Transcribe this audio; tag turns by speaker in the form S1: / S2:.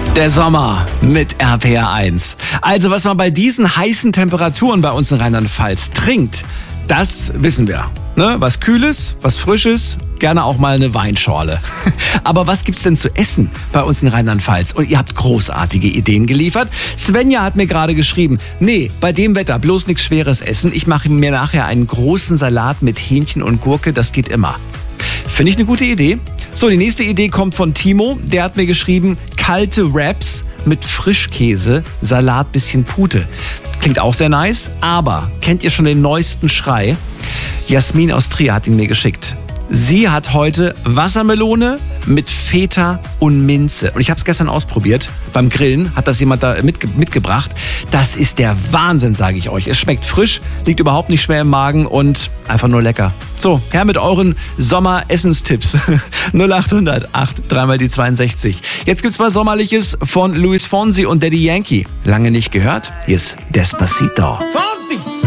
S1: Der Sommer mit RPR1. Also was man bei diesen heißen Temperaturen bei uns in Rheinland-Pfalz trinkt, das wissen wir. Ne? Was Kühles, was Frisches, gerne auch mal eine Weinschorle. Aber was gibt's denn zu essen bei uns in Rheinland-Pfalz? Und ihr habt großartige Ideen geliefert. Svenja hat mir gerade geschrieben, nee, bei dem Wetter bloß nichts Schweres essen. Ich mache mir nachher einen großen Salat mit Hähnchen und Gurke, das geht immer. Finde ich eine gute Idee. So, die nächste Idee kommt von Timo. Der hat mir geschrieben, kalte Wraps mit Frischkäse, Salat, bisschen Pute. Klingt auch sehr nice, aber kennt ihr schon den neuesten Schrei? Jasmin aus Trier hat ihn mir geschickt. Sie hat heute Wassermelone mit Feta und Minze. Und ich habe es gestern ausprobiert. Beim Grillen hat das jemand da mitgebracht. Das ist der Wahnsinn, sage ich euch. Es schmeckt frisch, liegt überhaupt nicht schwer im Magen und einfach nur lecker. So, her mit euren Sommer-Essenstipps. 0800 8 3 die 62. Jetzt gibt's mal Sommerliches von Luis Fonsi und Daddy Yankee. Lange nicht gehört? Hier ist Despacito.
S2: Fonsi!